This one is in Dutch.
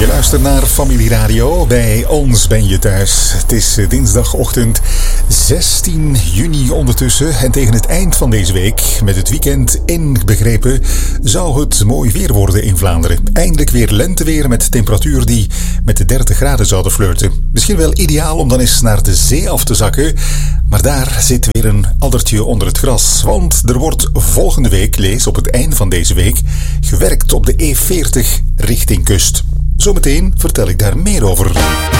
Je luistert naar Familie Radio. Bij ons ben je thuis. Het is dinsdagochtend 16 juni ondertussen. En tegen het eind van deze week, met het weekend inbegrepen, zou het mooi weer worden in Vlaanderen. Eindelijk weer lenteweer met temperatuur die met de 30 graden zouden flirten. Misschien wel ideaal om dan eens naar de zee af te zakken. Maar daar zit weer een addertje onder het gras. Want er wordt volgende week, lees op het einde van deze week, gewerkt op de E40 richting kust. Zometeen vertel ik daar meer over.